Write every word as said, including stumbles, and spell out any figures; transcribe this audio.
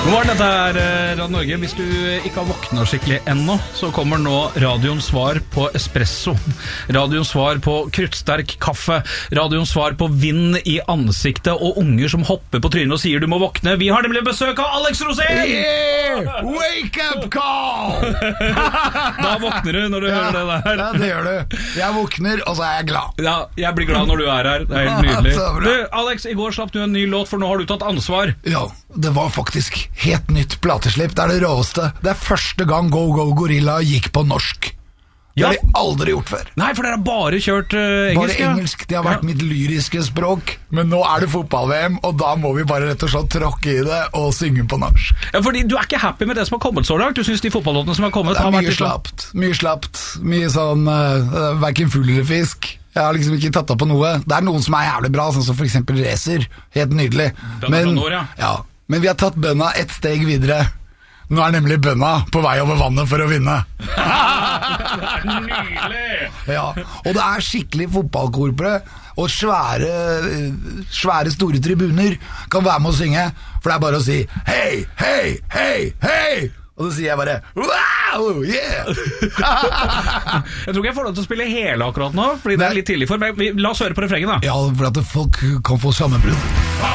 God morgen, dette er Radio Norge. Hvis du ikke har våknet skikkelig ennå, så kommer nå radioens svar på espresso. Radioens svar på kruttsterk kaffe. Radioens svar på vind i ansiktet og unger som hopper på trynet og sier du må våkne. Vi har nemlig besøk av Alex Rosén! Yeah! Wake up call! Da våkner du når du ja, hører det der. Ja, det gjør du. Jeg våkner, og så er jeg glad. Ja, jeg blir glad når du er her. Det er helt nydelig. Så bra. Du, Alex, i går slapp du en ny låt, for nå har du tatt ansvar. Ja, det var faktisk helt nytt plateslipp. Det er det råeste. Det er første gang Go Go Gorilla gikk på norsk. Det Ja. har vi aldri gjort før. Nei, for dere har bare kjørt uh, engelsk. Bare engelsk, det har vært ja. mitt lyriske språk. Men nå er det fotball-V M, og da må vi bare rett og slett tråkke i det og synge på norsk. Ja, fordi du er ikke happy med det som har kommet så langt. Du synes de fotballåtene som har kommet Det er har vært mye litt sånn- slapt. Mye slapt. Mye sånn uh, hverken fugl eller fisk. Jeg har liksom ikke tatt opp på noe. Det er noen som er jævlig bra, sånn som for eksempel Racer. Helt nydelig. Den er fra nord, ja. ja. Men vi har tatt bønna ett steg videre. Nå er nemlig bønna på vei over vannet for å vinne. Det er nydelig! Ja, og det er skikkelig fotballkorpere og svære, svære store tribuner kan være med å synge, for det er bare å si hei, hei, hei, hei, og så sier jeg bare wow, yeah. Jeg tror ikke jeg får lov til å spille hele akkurat nå, fordi det er litt tidlig for meg. La oss høre på refrengen da. Ja, for at folk kan få sammenbrudd.